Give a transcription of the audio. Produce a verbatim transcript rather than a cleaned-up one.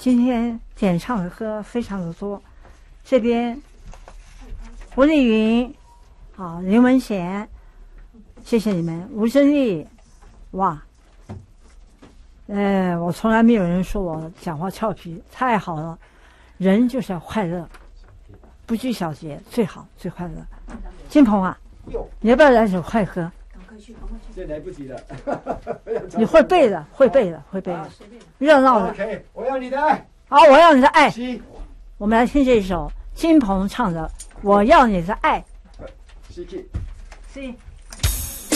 今天点唱的歌非常的多，这边胡丽云，好，林文贤，谢谢你们，吴珍丽，哇，呃，我从来没有人说我讲话俏皮，太好了，人就是要快乐，不拘小节，最好最快乐。金鹏啊，你要不要来首快歌？ 这来不及了， 你会背的，会背的，会背的，热闹的。 OK， 我要你的爱。 好，我要你的爱。 我们来听这一首金鹏唱的《我要你的爱》。 C K。 C。